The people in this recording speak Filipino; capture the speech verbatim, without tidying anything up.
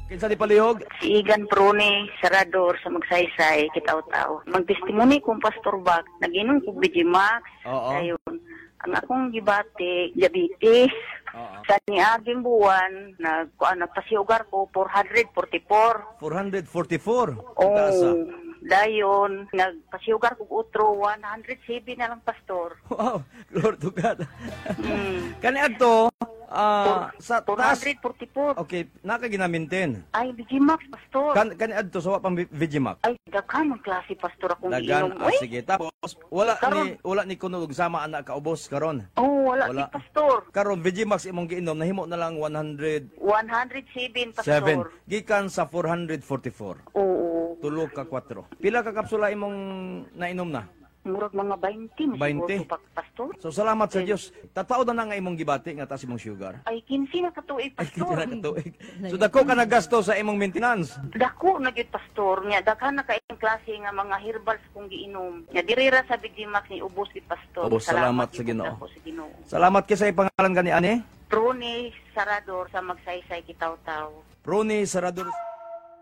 Kinsa di palihog? Si Igan Prone, Sarador sa Magsaysay, Kitaw-Taw. Magtestimony kong Pastor Bak, naginom ko Vigimax. Oo. Ayun. Ang akong gibati, diabetes. Oo. Sa niaging buwan, nag, kuan, nagpasiugar ko, four forty-four. four forty-four. Oh, Taasa. dayon, nagpasiugar ko utro, one oh seven na lang, Pastor. Wow, Lord to God. Hmm. Kani adto ah sa taas. four forty-four. Okay, nakaginamintin. Ay, Vigimax, Pastor. Kan kani adto sa wa pang Vigimax. Ay, daghan ang klase, Pastor, akong Dagan, iinom. ah, Uy, sige. Tapos, wala Karon. ni, wala ni kuno og sama anak kaubos karon. oh, wala, Wala. si Pastor. Karon, Vigimax imong giinom, nahimo na lang one hundred one oh seven, Pastor. seven. Gikan sa four forty-four. Oo. Tulo ka kwatro. Pila ka kapsula imong nainom na? Murag mga twenty, mas twenty. siguro pa, Pastor. So, salamat sa Dios. Tatao na na nga imong gibati nga taas imong sugar. Ay, fifteen na katuig, Ay, kita Pastor. na katuig. So, dako ka nagasto sa imong maintenance. Dako na gyud, Pastor. Nya daghan na kaayong klase nga mga herbals kung giinom. Nya dirira sa Vigimax ni ubos gid, Pastor. Ubos, salamat sa gyud Ginoo. ako sa Ginoo. Salamat kay sa pangalan gani ani. Prone Sarador sa Magsaysay, Kitaw-Taw. Roni Sarador.